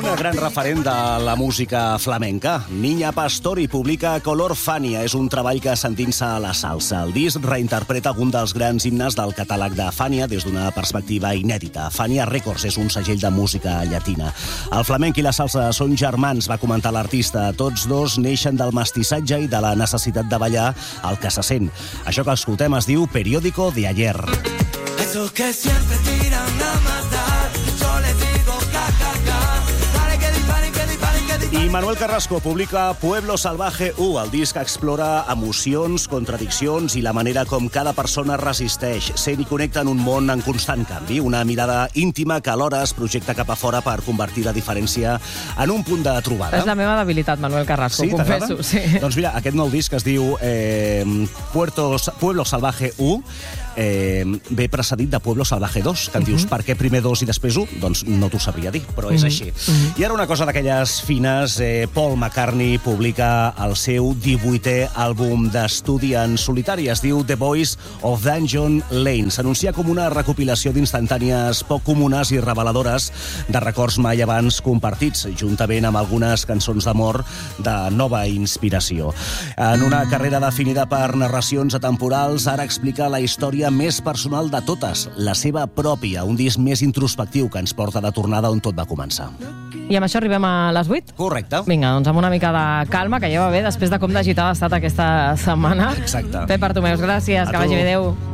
Una gran referent de la música flamenca. Niña Pastori publica Color Fania. És un treball que s'endinsa a la salsa. El disc reinterpreta algun dels grans himnes del catàleg de Fania des d'una perspectiva inèdita. Fania Records és un segell de música llatina. El flamenc i la salsa són germans, va comentar l'artista. Tots dos neixen del mestissatge i de la necessitat de ballar el que se sent. Això que escoltem es diu Periódico de Ayer. Esos que siempre tiran a matar, yo les digo ca, ca, ca. Dale que disparen, que disparen, que disparen. I Manuel Carrasco publica Pueblo Salvaje 1. El disc explora emocions, contradiccions i la manera com cada persona resisteix, sent i connecta en un món en constant canvi. Una mirada íntima que alhora es projecta cap a fora per convertir la diferència en un punt de trobada. És la meva debilitat, Manuel Carrasco, sí, confesso. Sí. Doncs mira, aquest nou disc es diu Pueblo Salvaje 1. Ve precedit de Pueblo Salvaje 2, que em dius per què primer 2 i després 1? Doncs no t'ho sabria dir, però és així. I ara una cosa d'aquelles fines, Paul McCartney publica el seu 18è àlbum d'estudi en solitari. Es diu The Voice of Dungeon Lane. S'anuncia com una recopilació d'instantànies poc comunes i reveladores de records mai abans compartits, juntament amb algunes cançons d'amor de nova inspiració. En una carrera definida per narracions atemporals, ara explica la història més personal de totes, la seva pròpia, un disc més introspectiu que ens porta de tornada on tot va començar. I amb això arribem a les 8? Correcte. Vinga, doncs amb una mica de calma, que ja va bé, després de com d'agitada ha estat aquesta setmana. Exacte. Pep Bartomeus, gràcies, que vagi bé, adéu.